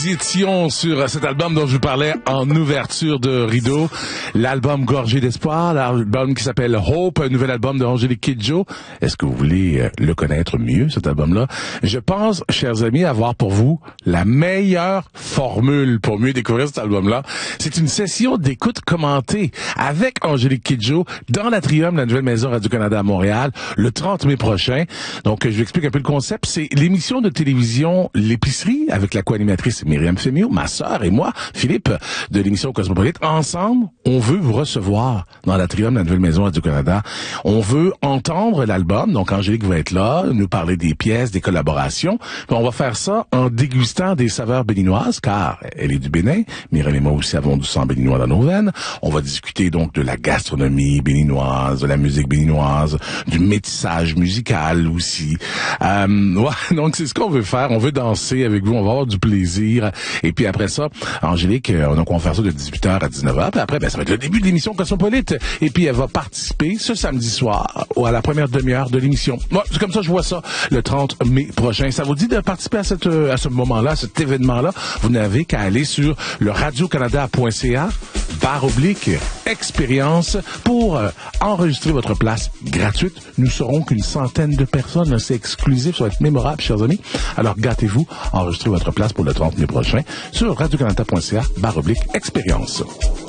nous y étions sur cet album dont je vous parlais en ouverture de rideau. L'album gorgé d'espoir, l'album qui s'appelle Hope, un nouvel album de Angélique Kidjo. Est-ce que vous voulez le connaître mieux, cet album-là? Je pense, chers amis, avoir pour vous la meilleure formule pour mieux découvrir cet album-là. C'est une session d'écoute commentée avec Angélique Kidjo dans l'Atrium, la nouvelle maison Radio-Canada à Montréal, le 30 mai prochain. Donc, je vous explique un peu le concept. C'est l'émission de télévision L'épicerie avec la co-animatrice Myriam Fémio, ma sœur et moi, Philippe, de l'émission Cosmopolite. Ensemble, on veut vous recevoir dans l'Atrium, la nouvelle maison Radio-Canada. On veut entendre l'album. Donc, Angélique va être là, nous parler des pièces, des collaborations. Puis on va faire ça en dégustant des saveurs béninoises, car elle est du Bénin. Myriam et moi aussi avons du sang béninois dans nos veines. On va discuter donc de la gastronomie béninoise, de la musique béninoise, du métissage musical aussi. Donc, c'est ce qu'on veut faire. On veut danser avec vous. On va avoir du plaisir. Et puis après ça, Angélique, donc on va faire ça de 18h à 19h. Puis après, ça va être le début de l'émission Cosmopolite. Et puis elle va participer ce samedi soir à la première demi-heure de l'émission. Moi, c'est comme ça je vois ça le 30 mai prochain. Ça vous dit de participer à ce moment-là, à cet événement-là? Vous n'avez qu'à aller sur le radiocanada.ca/expérience pour enregistrer votre place gratuite. Nous serons qu'une centaine de personnes. C'est exclusif, ça va être mémorable, chers amis. Alors gâtez-vous, enregistrez votre place pour le 30 mai prochain sur radiocanada.ca/expérience.